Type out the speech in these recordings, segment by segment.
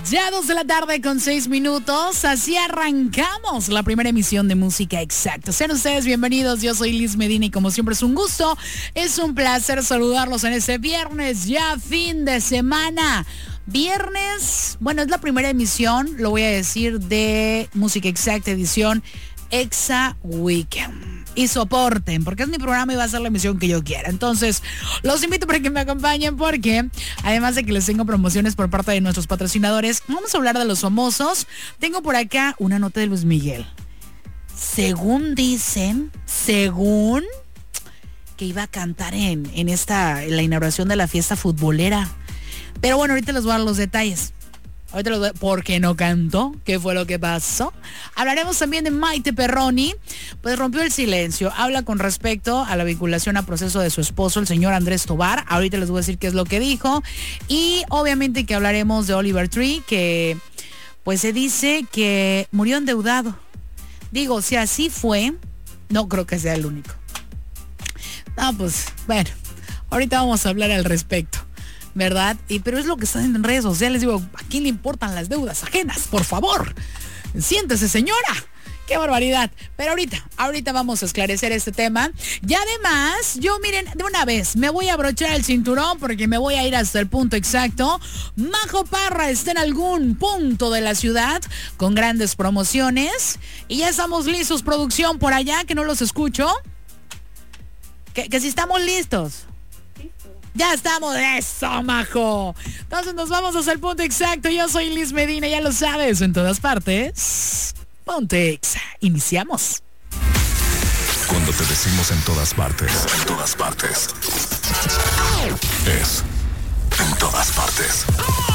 Ya 2:06 p.m, así arrancamos la primera emisión de Música Exacta. Sean ustedes bienvenidos, yo soy Liz Medina y como siempre es un gusto, es un placer saludarlos en este viernes, ya fin de semana. Viernes, bueno, es la primera emisión, lo voy a decir, de Música Exacta, edición Exa Weekend. Y soporten, porque es mi programa y va a ser la emisión que yo quiera. Entonces, los invito para que me acompañen porque, además de que les tengo promociones por parte de nuestros patrocinadores, vamos a hablar de los famosos. Tengo por acá una nota de Luis Miguel. Según dicen, que iba a cantar en la inauguración de la fiesta futbolera. Pero bueno, ahorita les voy a dar los detalles. ¿Por qué no cantó? ¿Qué fue lo que pasó? Hablaremos también de Maite Perroni, pues rompió el silencio. Habla con respecto a la vinculación a proceso de su esposo, el señor Andrés Tobar. Ahorita les voy a decir qué es lo que dijo. Y obviamente que hablaremos de Oliver Tree, que pues se dice que murió endeudado. Digo, si así fue, no creo que sea el único. No, pues, bueno, ahorita vamos a hablar al respecto, ¿verdad? Pero es lo que están en redes sociales. Digo, ¿a quién le importan las deudas ajenas? Por favor, siéntese, señora. ¡Qué barbaridad! Pero ahorita vamos a esclarecer este tema. Y además, yo miren, de una vez, me voy a abrochar el cinturón porque me voy a ir hasta el punto exacto. Majo Parra está en algún punto de la ciudad con grandes promociones. Y ya estamos listos, producción, por allá, que no los escucho. Que si estamos listos. Ya estamos, eso, Majo. Entonces nos vamos hasta el punto exacto. Yo soy Liz Medina, ya lo sabes, en todas partes. Ponte Exa. Iniciamos. Cuando te decimos en todas partes, es en todas partes.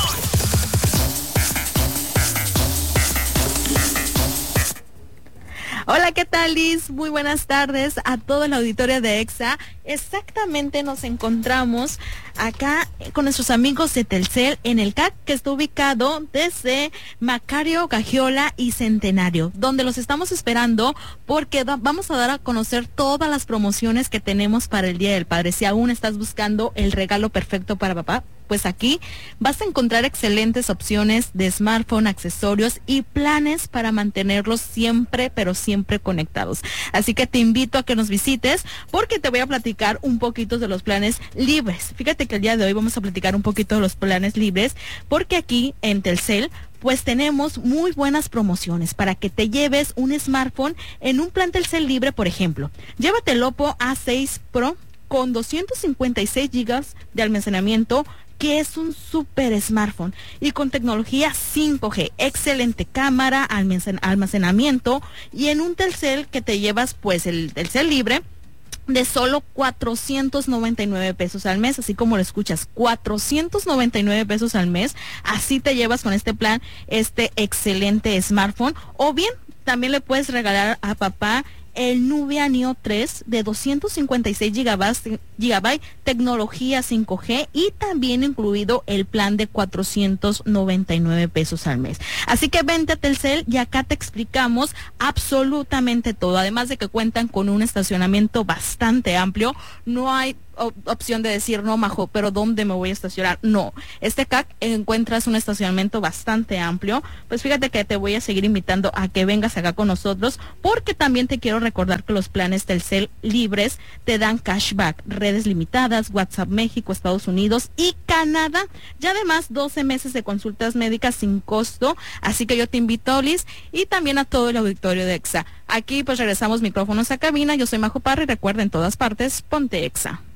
Hola, ¿qué tal, Liz? Muy buenas tardes a todo el auditorio de Exa. Exactamente nos encontramos acá con nuestros amigos de Telcel en el CAC, que está ubicado desde Macario, Gagiola y Centenario, donde los estamos esperando porque vamos a dar a conocer todas las promociones que tenemos para el Día del Padre. Si aún estás buscando el regalo perfecto para papá, pues aquí vas a encontrar excelentes opciones de smartphone, accesorios y planes para mantenerlos siempre, pero siempre conectados. Así que te invito a que nos visites porque te voy a platicar un poquito de los planes libres. Fíjate que el día de hoy vamos a platicar un poquito de los planes libres porque aquí en Telcel pues tenemos muy buenas promociones para que te lleves un smartphone en un plan Telcel libre, por ejemplo. Llévate el Oppo A6 Pro con 256 GB de almacenamiento, que es un super smartphone y con tecnología 5G, excelente cámara, almacenamiento, y en un Telcel que te llevas pues el Telcel libre de solo 499 pesos al mes, así como lo escuchas, 499 pesos al mes. Así te llevas con este plan este excelente smartphone, o bien también le puedes regalar a papá el Nubia Neo 3 de 256 GB, tecnología 5G, y también incluido el plan de 499 pesos al mes. Así que vente a Telcel y acá te explicamos absolutamente todo, además de que cuentan con un estacionamiento bastante amplio. No hay opción de decir, no, Majo, pero ¿dónde me voy a estacionar? No, este CAC encuentras un estacionamiento bastante amplio. Pues fíjate que te voy a seguir invitando a que vengas acá con nosotros, porque también te quiero recordar que los planes Telcel libres te dan cashback, redes limitadas, WhatsApp México, Estados Unidos y Canadá, y además 12 meses de consultas médicas sin costo. Así que yo te invito, Liz, y también a todo el auditorio de Exa. Aquí pues regresamos micrófonos a cabina. Yo soy Majo Parra y recuerda, en todas partes, ponte Exa.